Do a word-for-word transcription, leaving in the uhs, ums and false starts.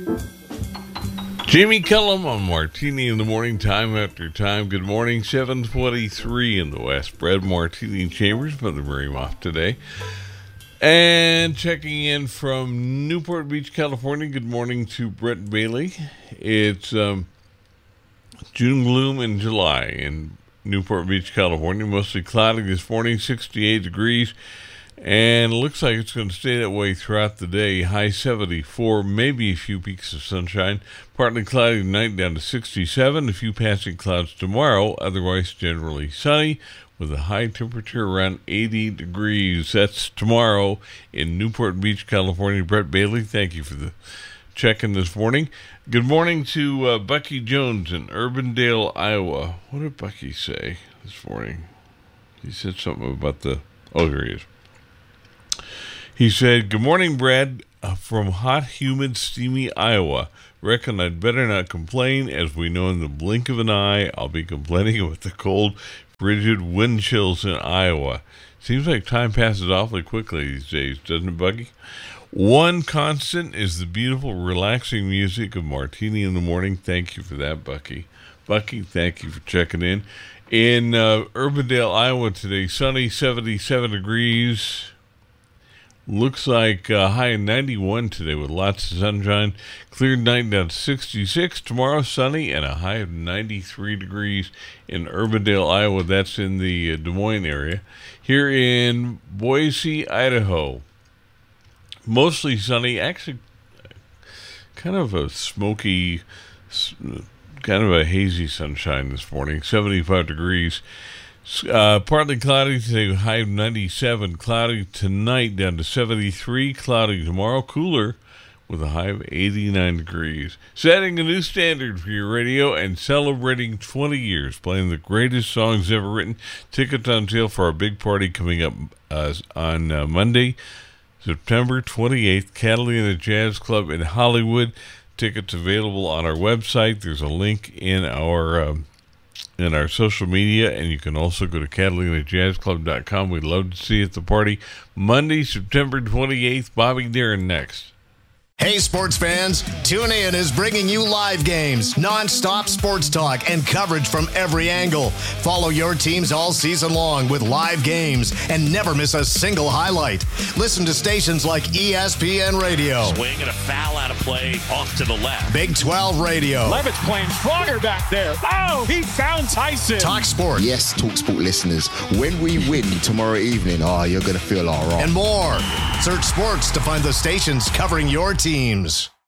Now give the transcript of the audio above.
Jamie Cullum on Martini in the Morning, time after time. Good morning, seven twenty-three in the West. Brad Martini Chambers, Mother Mary Moff today. And checking in from Newport Beach, California. Good morning to Brett Bailey. It's um, June gloom in July in Newport Beach, California. Mostly cloudy this morning, sixty-eight degrees. And it looks like it's going to stay that way throughout the day. High seventy-four, maybe a few peaks of sunshine. Partly cloudy tonight, down to sixty-seven. A few passing clouds tomorrow. Otherwise, generally sunny with a high temperature around eighty degrees. That's tomorrow in Newport Beach, California. Brett Bailey, thank you for the check-in this morning. Good morning to uh, Bucky Jones in Urbandale, Iowa. What did Bucky say this morning? He said something about the... Oh, here he is. He said, good morning, Brad, uh, from hot, humid, steamy Iowa. Reckon I'd better not complain, as we know in the blink of an eye, I'll be complaining with the cold, frigid wind chills in Iowa. Seems like time passes awfully quickly these days, doesn't it, Buggy? One constant is the beautiful, relaxing music of Martini in the Morning. Thank you for that, Bucky. Bucky, thank you for checking in. In uh, Urbandale, Iowa today, sunny, seventy-seven degrees. Looks like uh, high of ninety-one today with lots of sunshine. Cleared night down to sixty-six. Tomorrow sunny and a high of ninety-three degrees in Urbandale, Iowa. That's in the uh, Des Moines area. Here in Boise, Idaho, mostly sunny. Actually, kind of a smoky, kind of a hazy sunshine this morning. seventy-five degrees. Uh, partly cloudy today, high of ninety-seven. Cloudy tonight down to seventy-three. Cloudy tomorrow, cooler with a high of eighty-nine degrees. Setting a new standard for your radio and celebrating twenty years, playing the greatest songs ever written. Tickets on sale for our big party coming up uh, on uh, Monday, September twenty-eighth. Catalina Jazz Club in Hollywood. Tickets available on our website. There's a link in our... Um, in our social media, and you can also go to catalina jazz club dot com. We'd love to see you at the party Monday, September twenty-eighth. Bobby Darin next. Hey, sports fans, TuneIn is bringing you live games, non-stop sports talk, and coverage from every angle. Follow your teams all season long with live games and never miss a single highlight. Listen to stations like E S P N Radio. Swing and a foul out of play off to the left. Big twelve Radio. Levitt's playing stronger back there. Oh, he found Tyson. Talk Sport. Yes, Talk Sport listeners, when we win tomorrow evening, oh, you're going to feel all right. And more. Search sports to find the stations covering your teams.